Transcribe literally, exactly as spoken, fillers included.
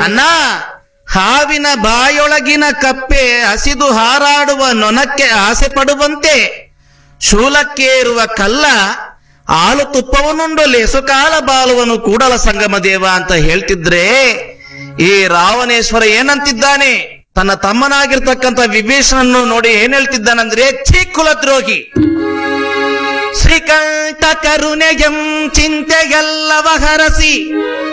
ಅಣ್ಣ, ಹಾವಿನ ಬಾಯೊಳಗಿನ ಕಪ್ಪೆ ಹಸಿದು ಹಾರಾಡುವ ನೊಣಕ್ಕೆ ಆಸೆ ಪಡುವಂತೆ ಶೂಲಕ್ಕೇರುವ ಕಲ್ಲ ಹಾಲು ತುಪ್ಪವನ್ನುಂಡು ಲೇಸುಕಾಲ ಬಾಳುವನು ಕೂಡಲ ಸಂಗಮ ದೇವ ಅಂತ ಹೇಳ್ತಿದ್ರೆ, ಈ ರಾವಣೇಶ್ವರ ಏನಂತಿದ್ದಾನೆ? ತನ್ನ ತಮ್ಮನಾಗಿರ್ತಕ್ಕಂಥ ವಿಭೀಷಣನ್ನು ನೋಡಿ ಏನ್ ಹೇಳ್ತಿದ್ದಾನಂದ್ರೆ, ಛೀ ಕುಲದ್ರೋಹಿ, ಶ್ರೀಕಂಠ ಕರುಣೆಯಂ ಚಿಂತೆಗೆಲ್ಲವ ಹರಸಿ